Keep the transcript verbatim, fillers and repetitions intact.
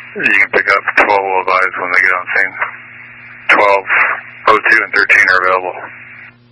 You can pick up twelve will advise when they get on scene. twelve, oh two, and thirteen are available.